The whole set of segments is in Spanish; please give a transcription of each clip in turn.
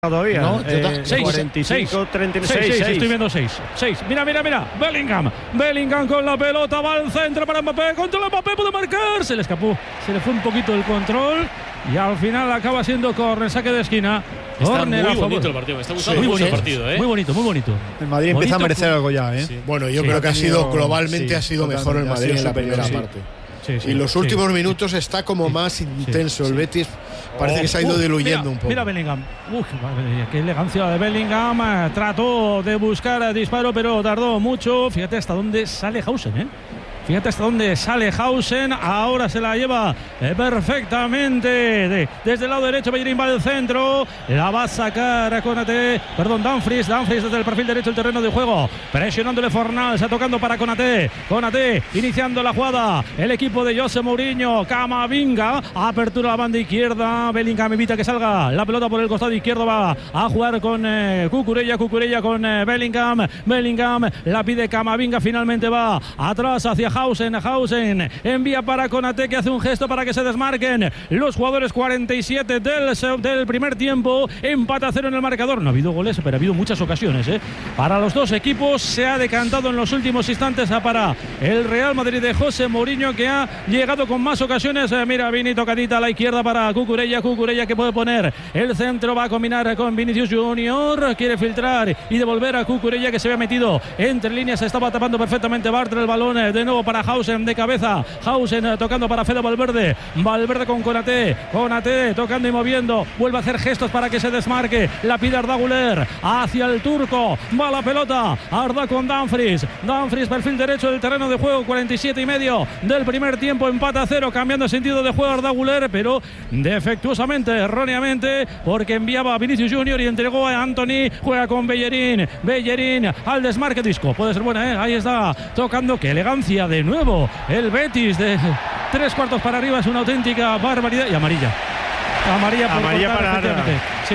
Todavía, no, 45, 36, estoy viendo 6. Mira. Bellingham con la pelota, va al centro para Mbappé, controla Mbappé, puede marcar, se le escapó, se le fue un poquito el control y al final acaba siendo córner, saque de esquina. Está muy bonito el partido, me está gustando mucho el partido, Muy bonito. El Madrid empieza a merecer algo ya, ¿eh? Sí. Bueno, yo creo que ha sido globalmente ha sido mejor el Madrid en la primera parte. Y los últimos minutos está como más intenso. El Betis parece que se ha ido diluyendo un poco. Mira Bellingham. Qué elegancia de Bellingham. Trató de buscar disparo, pero tardó mucho. Fíjate hasta dónde sale Hausen, Ahora se la lleva perfectamente desde el lado derecho. Bellerín va al centro, la va a sacar a Dumfries desde el perfil derecho del terreno de juego, presionándole Fornals, tocando para Konaté, iniciando la jugada el equipo de José Mourinho. Camavinga, apertura a la banda izquierda. Bellingham evita que salga la pelota por el costado izquierdo, va a jugar con Cucurella con Bellingham la pide Camavinga, finalmente va atrás hacia Hausen envía para Konaté, que hace un gesto para que se desmarquen los jugadores. 47 del primer tiempo, empate a 0 en el marcador. No ha habido goles, pero ha habido muchas ocasiones, para los dos equipos. Se ha decantado en los últimos instantes para el Real Madrid de José Mourinho, que ha llegado con más ocasiones. Mira, Vini, tocadita a la izquierda para Cucurella que puede poner el centro, va a combinar con Vinicius Junior, quiere filtrar y devolver a Cucurella, que se había metido entre líneas, se estaba tapando perfectamente Bartra. El balón de nuevo para Hausen de cabeza, tocando para Fede Valverde con Konaté tocando y moviendo, vuelve a hacer gestos para que se desmarque, la pide Arda Güler hacia el turco, va la pelota Arda con Dumfries, perfil derecho del terreno de juego. 47,5 del primer tiempo, empate a 0, cambiando sentido de juego Arda Güler, pero defectuosamente, erróneamente, porque enviaba a Vinicius Junior y entregó a Antony. Juega con Bellerín al desmarque, disco, puede ser buena, ahí está tocando. Qué elegancia de nuevo el Betis, de 3/4 para arriba, es una auténtica barbaridad. Y amarilla para Arda.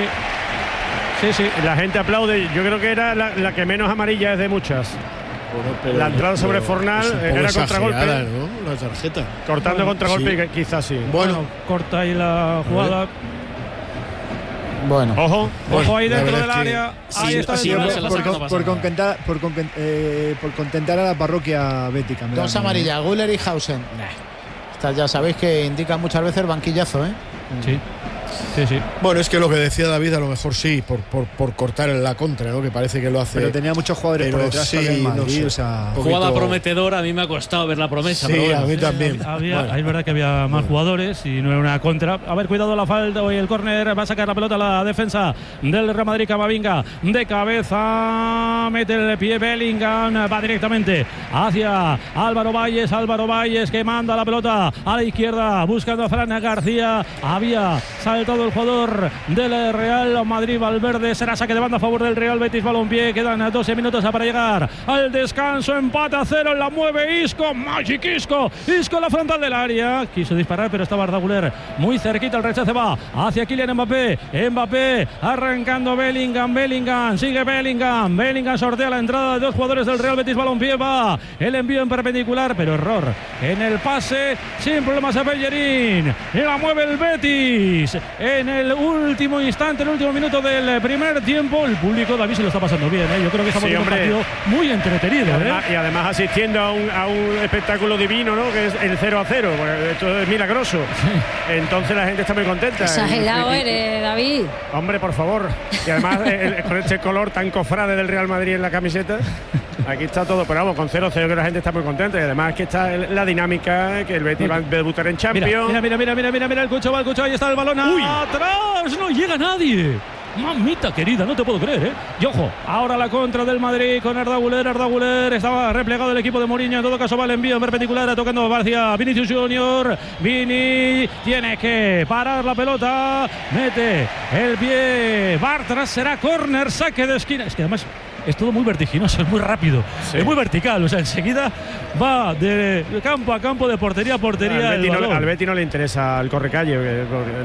Sí. La gente aplaude. Yo creo que era la que menos amarilla es de muchas. La entrada sobre Fornal era contragolpe, ¿no? La tarjeta. Cortando contragolpe, quizás sí. Bueno, corta ahí la jugada. Bueno, ojo ahí dentro del área. Ahí está por contentar a la parroquia bética. Dos amarillas, Güler y Hausen. Estas ya sabéis que indican muchas veces banquillazo, Sí. Bueno, es que lo que decía David, a lo mejor sí, por cortar en la contra, ¿no? Que parece que lo hace. Pero tenía muchos jugadores por detrás. Jugada prometedora, a mí me ha costado ver la promesa. Sí, pero bueno, a mí también. Es verdad que había más jugadores y no era una contra. A ver, cuidado la falta y el córner. Va a sacar la pelota a la defensa del Real Madrid. Camavinga de cabeza, mete el pie Bellingham, va directamente hacia Álvaro Valles, que manda la pelota a la izquierda buscando a Fran García. Había saltado el jugador del Real Madrid, Valverde. Será saque de banda a favor del Real Betis Balompié. Quedan 12 minutos para llegar al descanso. Empate a 0, la mueve Isco, Magic Isco en la frontal del área, quiso disparar pero estaba Arda Güler muy cerquita. El rechace va hacia Kylian Mbappé arrancando Bellingham, sigue Bellingham sortea la entrada de dos jugadores del Real Betis Balompié. Va el envío en perpendicular, pero error en el pase, sin problemas a Bellerín, y la mueve el Betis en el último instante, el último minuto del primer tiempo. El público, David, se lo está pasando bien, Yo creo que estamos viendo un partido muy entretenido, Y además asistiendo a un espectáculo divino, ¿no? Que es el 0-0. Esto es milagroso. Entonces la gente está muy contenta. Exagerado eres, David. Hombre, por favor. Y además con este color tan cofrade del Real Madrid en la camiseta. Aquí está todo, pero vamos, con 0-0 que la gente está muy contenta. Y además que está la dinámica, que el Betis va a debutar en Champions. Mira, el Cucho, ahí está el balón. ¡Atrás! No llega nadie. Mamita querida, no te puedo creer, Y ojo, ahora la contra del Madrid con Arda Güler. Estaba replegado el equipo de Mourinho. En todo caso va el envío en perpendicular, tocando hacia Vinicius Junior. Vini tiene que parar la pelota. Mete el pie Bartra, será córner, saque de esquina. Es que además es todo muy vertiginoso, es muy rápido, es muy vertical. O sea, enseguida va de campo a campo, de portería a portería. Al Betis no le interesa el correcalle,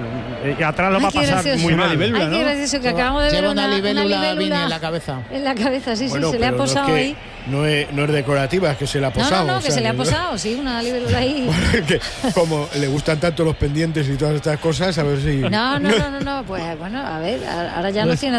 y atrás lo va a pasar muy mal. Qué gracioso que acabamos de ver una libélula Vini en la cabeza. En la cabeza, sí, se le ha posado ahí. No es decorativa, es que se le ha posado. No, que se le ha posado, sí, una libélula ahí. Que, como le gustan tanto los pendientes y todas estas cosas, a ver si. No, pues bueno, a ver, ahora ya no tiene